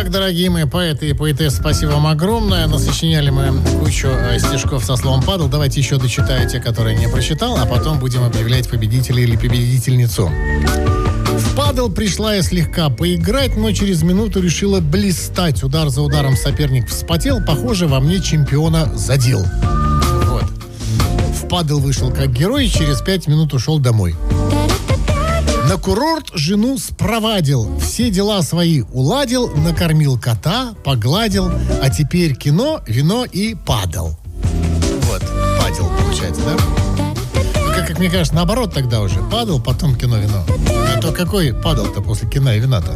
Итак, дорогие мои поэты и поэтессы, спасибо вам огромное. Насочиняли мы кучу стишков со словом «падал». Давайте еще дочитаю те, которые не прочитал, а потом будем объявлять победителя или победительницу. В падал пришла я слегка поиграть, но через минуту решила блистать. Удар за ударом соперник вспотел, похоже, во мне чемпиона задел. Вот. В падал вышел как герой, через 5 минут ушел домой. На курорт жену спровадил, все дела свои уладил, накормил кота, погладил, а теперь кино, вино и падал. Вот, падал, получается, да? Как мне кажется, наоборот тогда уже. Падал, потом кино, вино. А то какой падал-то после кино и вина-то?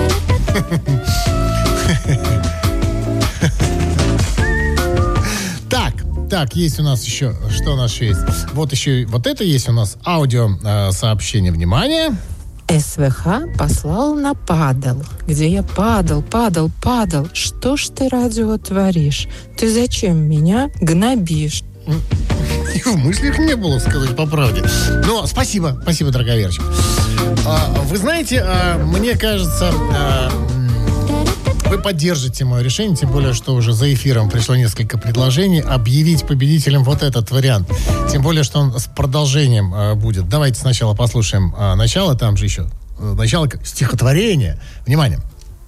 Так, есть у нас еще... Что у нас еще есть? Вот еще... Вот это есть у нас аудио сообщение. Внимание! СВХ послал на падал, где я падал. Что ж ты, радио, творишь? Ты зачем меня гнобишь? И в мыслях не было, сказать по правде. Но спасибо, дорогая Верочка. Вы знаете, мне кажется, вы поддержите мое решение, тем более, что уже за эфиром пришло несколько предложений объявить победителем вот этот вариант. Тем более, что он с продолжением будет. Давайте сначала послушаем начало, там же еще начало стихотворения. Внимание.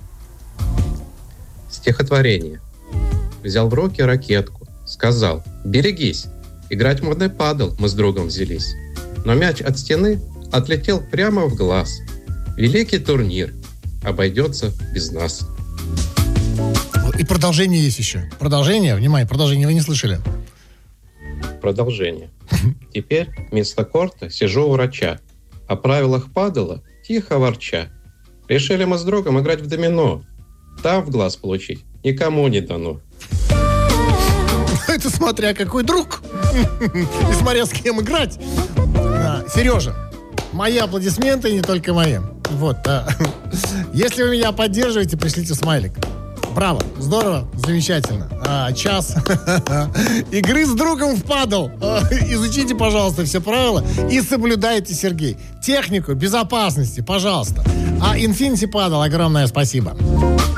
Стихотворение. Взял в руки ракетку, сказал: берегись, играть модный падал, мы с другом взялись. Но мяч от стены отлетел прямо в глаз. Великий турнир обойдется без нас. И продолжение есть еще. Продолжение, внимание, продолжение вы не слышали. Продолжение. Теперь вместо корта сижу у врача. О правилах падала, тихо ворча. Решили мы с другом играть в домино. Там в глаз получить никому не дано. Это смотря какой друг. И смотря с кем играть. Сережа, мои аплодисменты, не только мои. Вот. Если вы меня поддерживаете, пришлите смайлик. Браво, здорово, замечательно. Час игры с другом в падал. Изучите, пожалуйста, все правила и соблюдайте, Сергей, технику безопасности, пожалуйста. А Infinity падал, огромное спасибо.